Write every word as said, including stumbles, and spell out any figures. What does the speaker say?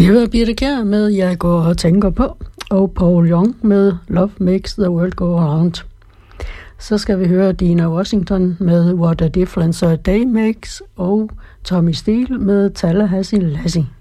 Det var Birthe Kjær med Jeg går og tænker på, og Paul Young med Love Makes the World Go Round. Så skal vi høre Dina Washington med What a Difference a Day Makes, og Tommy Steele med Tallahassee Lassie.